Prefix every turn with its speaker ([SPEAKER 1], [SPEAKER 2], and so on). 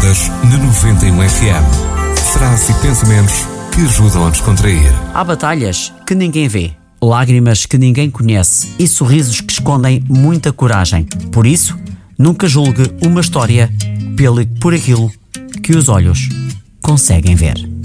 [SPEAKER 1] Batalhas na 91 FM. Frases e pensamentos que ajudam a descontrair.
[SPEAKER 2] Há batalhas que ninguém vê, lágrimas que ninguém conhece e sorrisos que escondem muita coragem. Por isso, nunca julgue uma história por aquilo que os olhos conseguem ver.